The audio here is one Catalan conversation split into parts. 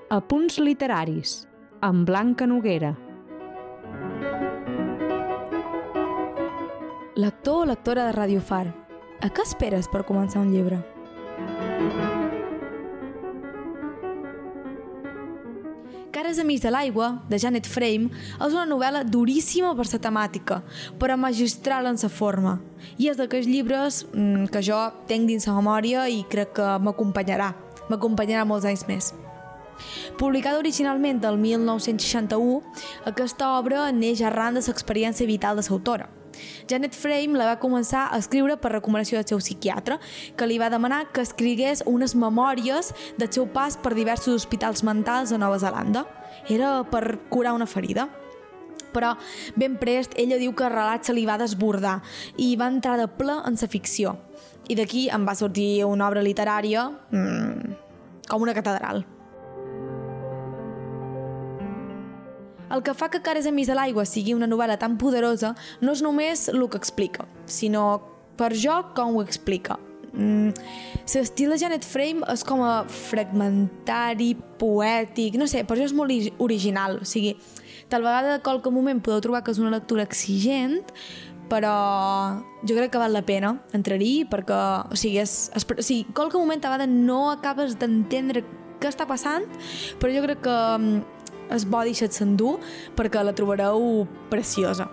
Apunts literaris, amb Blanca Noguera. Lector o lectora de Ràdio Far, a què esperes per començar un llibre? Cares amics de l'aigua, de Janet Frame, és una novel·la duríssima per sa temàtica, però magistral en sa forma. I és d'aquells llibres que jo tenc dins la memòria i crec que m'acompanyarà molts anys més. Publicada originalment el 1961, aquesta obra neix arran de l'experiència vital de l'autora. Janet Frame la va començar a escriure per recomanació del seu psiquiatre, que li va demanar que escrigués unes memòries del seu pas per diversos hospitals mentals a Nova Zelanda. Era per curar una ferida. Però ben prest ella diu que el relat se li va desbordar i va entrar de ple en la ficció. I d'aquí en va sortir una obra literària com una catedral. El que fa que Cares amics de l'aigua sigui una novel·la tan poderosa no és només el que explica, sinó per jo com ho explica. L'estil de Janet Frame és com a fragmentari, poètic, no sé, per jo és molt original. O sigui, tal vegada a qualque moment podeu trobar que és una lectura exigent, però jo crec que val la pena entrar-hi perquè, qualque moment a vegades no acabes d'entendre què està passant, però jo crec que és bo deixar-se endur perquè la trobareu preciosa.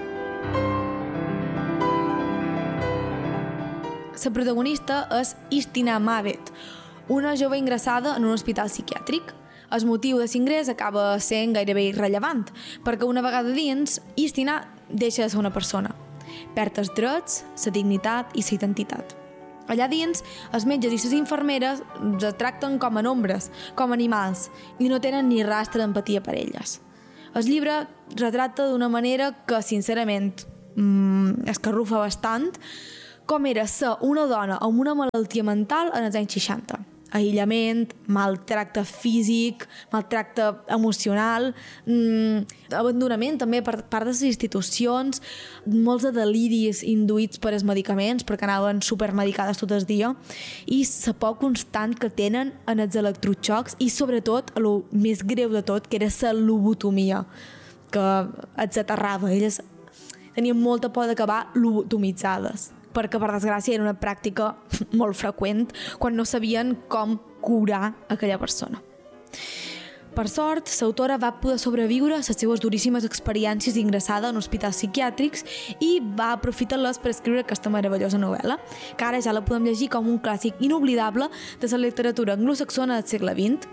La protagonista és Istina Mavet, una jove ingressada en un hospital psiquiàtric. El motiu de l'ingrés acaba sent gairebé irrellevant, perquè una vegada dins, Istina deixa de ser una persona. Perd els drets, la dignitat i la identitat. Allà dins, els metges i les infermeres es tracten com a nombres, com animals, i no tenen ni rastre d'empatia per elles. El llibre retrata d'una manera que, sincerament, escarrufa bastant com era ser una dona amb una malaltia mental en els anys 60. Aïllament, maltracte físic, maltracte emocional, abandonament també per part de les institucions, molts de deliris induïts per els medicaments perquè anaven supermedicades tot el dia, i la por constant que tenen en els electroxocs i sobretot el més greu de tot, que era la lobotomia, que els aterrava. Elles tenien molta por d'acabar lobotomitzades, perquè, per desgràcia, era una pràctica molt freqüent quan no sabien com curar aquella persona. Per sort, l'autora va poder sobreviure a les seves duríssimes experiències d'ingressada en hospitals psiquiàtrics i va aprofitar-les per escriure aquesta meravellosa novel·la, que ara ja la podem llegir com un clàssic inoblidable de la literatura anglosaxona del segle XX.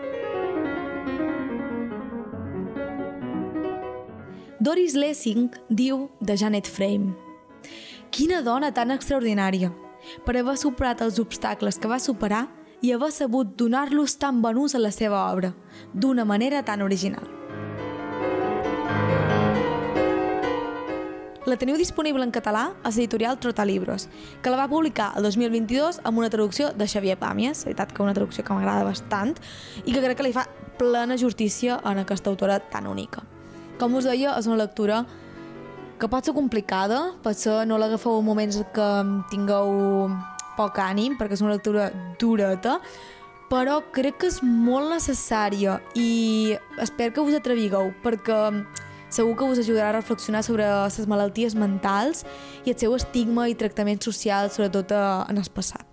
Doris Lessing diu de Janet Frame: quina dona tan extraordinària, per haver superat els obstacles que va superar i haver sabut donar-los tan bon ús a la seva obra, d'una manera tan original. La teniu disponible en català a l'editorial Trotalibros, que la va publicar el 2022 amb una traducció de Xavier Pàmies, la veritat que una traducció que m'agrada bastant i que crec que li fa plena justícia en aquesta autora tan única. Com us deia, és una lectura que pot ser complicada, potser no l'agafeu en moments que tingueu poc ànim, perquè és una lectura dureta, però crec que és molt necessària i espero que us atrevigueu, perquè segur que us ajudarà a reflexionar sobre les malalties mentals i el seu estigma i tractament social, sobretot en el passat.